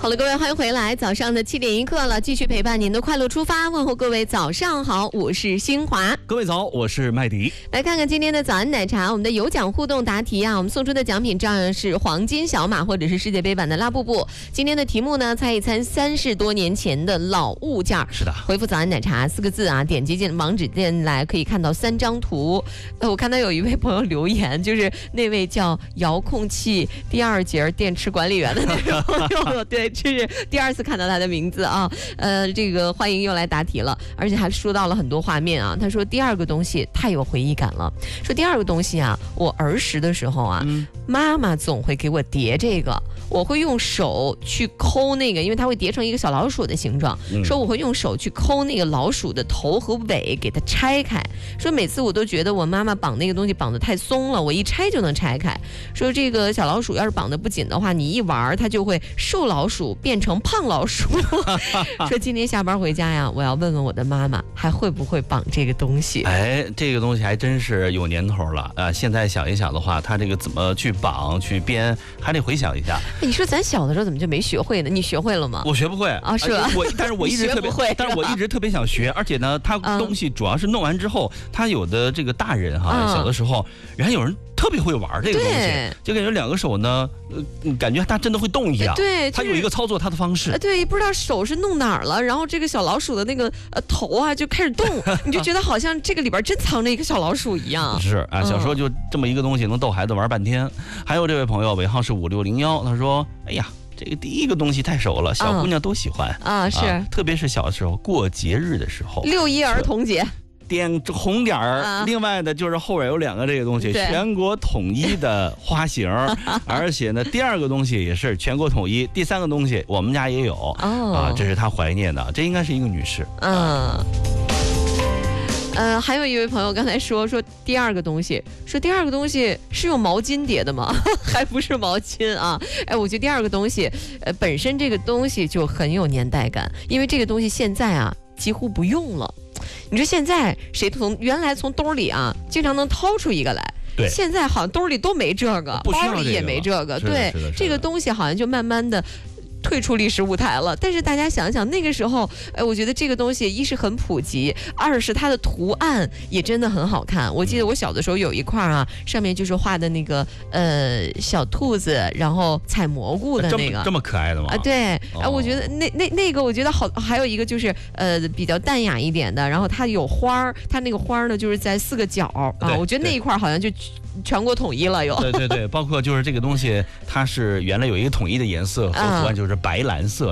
好了，各位，欢迎回来。早上的7点1刻了，继续陪伴您的快乐出发。问候各位早上好，我是新华。 各位早，我是麦迪。 来看看今天的早安奶茶，我们的有奖互动答题啊，我们送出的奖品照样是黄金小马或者是世界杯版的拉布布。今天的题目呢，猜一猜30多年前的老物件。 是的， 回复早安奶茶4个字啊，点击进网址进来可以看到3张图。我看到有一位朋友留言，就是那位叫遥控器第2节电池管理员的那位朋友，对，这是第2次看到他的名字啊。这个欢迎又来答题了，而且还说到了很多画面啊。他说第2个东西太有回忆感了，说第2个东西啊，我儿时的时候啊，妈妈总会给我叠这个，我会用手去抠那个，因为它会叠成一个小老鼠的形状，说我会用手去抠那个老鼠的头和尾，给它拆开。说每次我都觉得我妈妈绑那个东西绑得太松了，我一拆就能拆开。说这个小老鼠要是绑得不紧的话，你一玩它就会瘦老鼠变成胖老鼠。说今天下班回家呀，我要问问我的妈妈还会不会绑这个东西。 哎，这个东西还真是有年头了啊！现在想一想的话，它这个怎么去绑去编，还得回想一下。 你说咱小的时候怎么就没学会呢？你学会了吗？ 我学不会啊，是吧？ 但是我一直特别会，但是我一直特别想学，而且呢，它东西主要是弄完之后，它有的这个大人哈，小的时候，然后有人特别会玩这个东西，就感觉2个手呢，感觉它真的会动一样。 对， 它有一个操作它的方式。 对，不知道手是弄哪儿了，然后这个小老鼠的那个头啊就开始动，你就觉得好像这个里边真藏着一个小老鼠一样。 是啊，小时候就这么一个东西能逗孩子玩半天。还有这位朋友尾号是5601，他说：“哎呀。”这个第1个东西太熟了，小姑娘都喜欢啊，是， 特别是小的时候过节日的时候 ，6·1儿童节。 点红点儿，另外的就是后边有2个这个东西，全国统一的花型，而且呢，第2个东西也是全国统一，第3个东西我们家也有啊，这是他怀念的，这应该是一个女士。 还有一位朋友刚才说第2个东西，说第2个东西是用毛巾叠的吗？还不是毛巾啊！哎，我觉得第2个东西，本身这个东西就很有年代感，因为这个东西现在啊几乎不用了。你说现在谁原来从兜里啊经常能掏出一个来， 对， 现在好像兜里都没这个，包里也没这个，对，这个东西好像就慢慢的退出历史舞台了。但是大家想想那个时候，我觉得这个东西一是很普及，2是它的图案也真的很好看。我记得我小的时候有一块啊，上面就是画的那个小兔子，然后采蘑菇的那个， 这么可爱的吗？ 啊，对，我觉得那个我觉得好，还有一个就是比较淡雅一点的，然后它有花儿，它那个花儿呢就是在4个角啊，我觉得那一块好像就全国统一了有。 对，包括就是这个东西，它是原来有一个统一的颜色和图案，就是白蓝色。